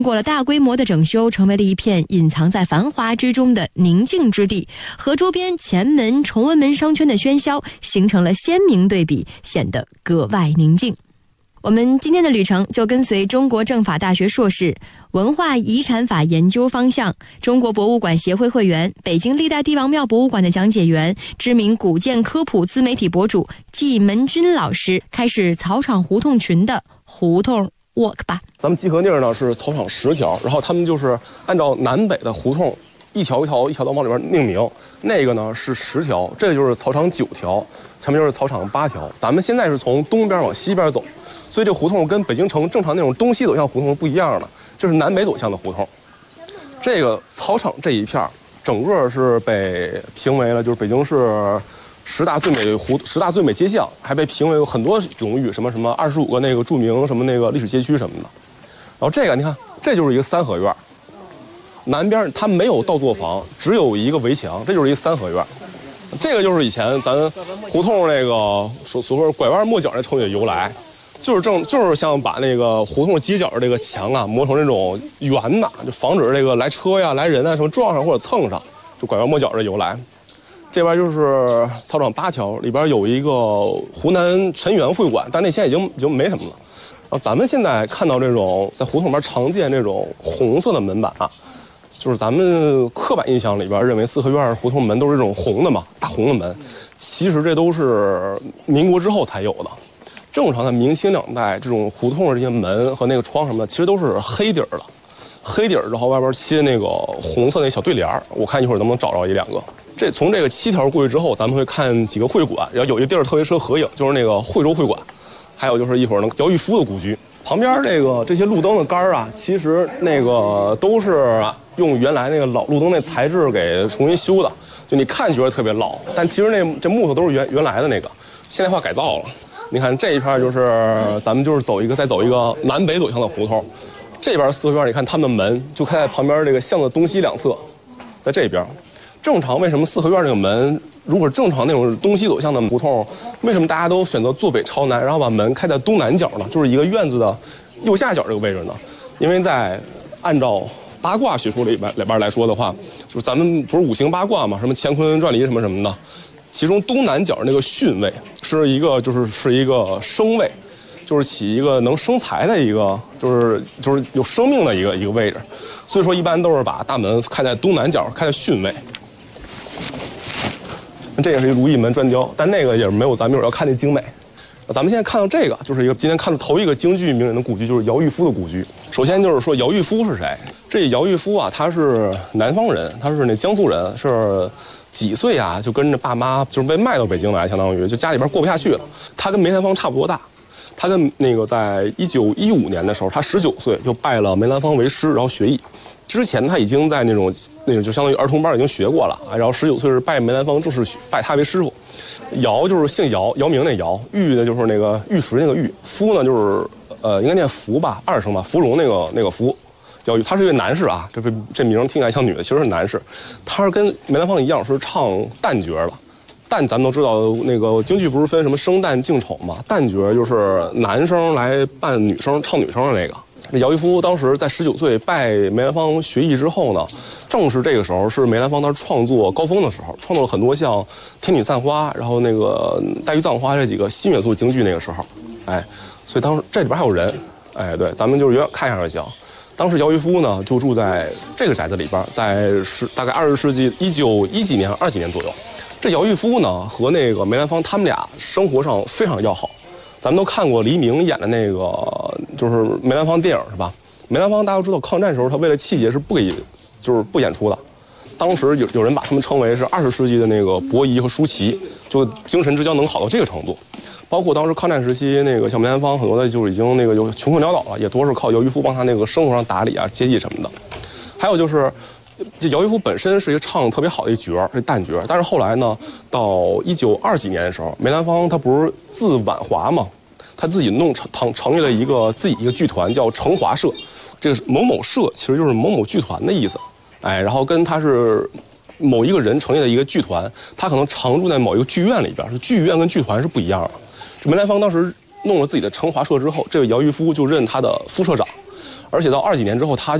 过了大规模的整修，成为了一片隐藏在繁华之中的宁静之地，和周边前门、崇文门商圈的喧嚣形成了鲜明对比，显得格外宁静。我们今天的旅程就跟随中国政法大学硕士、文化遗产法研究方向、中国博物馆协会会员、北京历代帝王庙博物馆的讲解员、知名古建科普自媒体博主季门君老师，开始草场胡同群的胡同 walk 吧。 咱们集合地儿呢是草场10条，然后他们就是按照南北的胡同一条的往里边命名。那个呢是10条，这个就是草场9条，前面就是草场8条。咱们现在是从东边往西边走。所以这胡同跟北京城正常那种东西走向胡同是不一样的，这是南北走向的胡同。这个草场这一片整个是被评为了就是北京市10大最美街巷，还被评为有很多荣誉，什么25个那个著名什么那个历史街区什么的。然后这个你看，这就是一个3合院，南边它没有倒座房，只有一个围墙，这就是一3合院。这个就是以前咱胡同那个所谓拐弯抹角那成语的由来。就是像把那个胡同街角的这个墙啊磨成这种圆的，就防止这个来车呀、来人啊什么撞上或者蹭上，就拐弯抹角的由来。这边就是草场8条，里边有一个湖南陈元会馆，但那现在已经没什么了。然后咱们现在看到这种在胡同里边常见这种红色的门板啊，就是咱们刻板印象里边认为4合院胡同门都是这种红的嘛，大红的门，其实这都是民国之后才有的。正常的明清2代这种胡同的这些门和那个窗什么的，其实都是黑底儿的，黑底儿然后外边贴那个红色那小对联儿。我看一会儿能不能找着1、2个。从这个7条过去之后，咱们会看几个会馆，然后有一个地儿特别适合合影，就是那个惠州会馆，还有就是一会儿姚玉夫的故居。旁边这些路灯的杆啊，其实那个都是用原来那个老路灯那材质给重新修的，就你看觉得特别老，但其实这木头都是原来的那个现代化改造了。你看这一片就是咱们就是再走一个南北走向的胡同，这边4合院你看他们的门就开在旁边这个巷子东西2侧，在这边。正常为什么4合院这个门，如果正常那种东西走向的胡同，为什么大家都选择坐北朝南，然后把门开在东南角呢？就是一个院子的右下角这个位置呢？因为按照八卦学说里边来说的话，就是咱们不是5行8卦嘛，什么乾坤转离什么的。其中东南角那个巽位是一个生位，就是起一个能生财的一个，就是有生命的一个位置，所以说一般都是把大门开在东南角，开在巽位。这个是一如意门砖雕，但那个也没有咱们一会儿要看那精美。咱们现在看到这个，就是今天看的头一个京剧名人的故居，就是姚玉夫的故居。首先就是说姚玉夫是谁？这姚玉夫啊，他是南方人，他是那江苏人，是几岁啊就跟着爸妈就是被卖到北京来，相当于就家里边过不下去了。他跟梅兰芳差不多大，他跟那个在1915年的时候，他19岁就拜了梅兰芳为师，然后学艺。之前他已经在那种就相当于儿童班已经学过了，然后19岁是拜梅兰芳，就是拜他为师傅。姚就是姓姚，姚明那姚，玉呢就是那个玉石那个玉，夫呢就是应该念福吧，2声吧，芙蓉那个福。姚玉他是一位男士啊，这名听起来像女的，其实是男士。他是跟梅兰芳一样是唱旦角的。旦咱们都知道，那个京剧不是分什么生旦净丑嘛？旦角就是男生来扮女生唱女生的那个。这姚玉夫当时在19岁拜梅兰芳学艺之后呢，正是这个时候是梅兰芳他创作高峰的时候，创作了很多像《天女散花》，然后那个《黛玉葬花》这几个新元素京剧那个时候，所以当时这里边还有人，对，咱们就是远远看一下就行。当时姚玉夫呢就住在这个宅子里边，大概20世纪1910几年、20几年左右。这姚玉夫呢和那个梅兰芳他们俩生活上非常要好。咱们都看过黎明演的那个就是梅兰芳电影是吧？梅兰芳大家都知道，抗战时候他为了气节是不演出的。当时有人把他们称为是20世纪的那个伯夷和舒淇，就精神之交能好到这个程度。包括当时抗战时期，那个像梅兰芳很多的就已经那个就穷困潦倒了，也多是靠姚玉夫帮他那个生活上打理啊、接济什么的。还有就是，这姚玉夫本身是一个唱特别好的一角，是旦角。但是后来呢，到1920几年的时候，梅兰芳他不是自婉华嘛，他自己成立了自己一个剧团，叫成华社。这个某某社其实就是某某剧团的意思，然后跟他是某一个人成立的一个剧团，他可能常住在某一个剧院里边，是剧院跟剧团是不一样的。梅兰芳当时弄了自己的成华社之后，这位姚玉夫就任他的副社长， 而且到20几年之后，它